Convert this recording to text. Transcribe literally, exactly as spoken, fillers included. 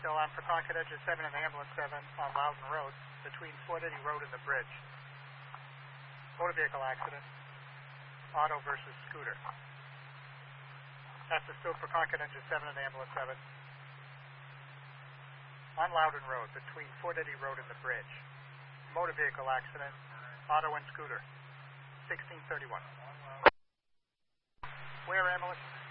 Still on for Concord Edge seven and Ambulance seven on Loudon Road between Fort Eddy Road and the bridge. Motor vehicle accident. Auto versus scooter. That's still for Concord Edge seven and Ambulance seven on Loudon Road between Fort Eddy Road and the bridge. Motor vehicle accident. Auto and scooter. sixteen thirty-one. Where ambulance?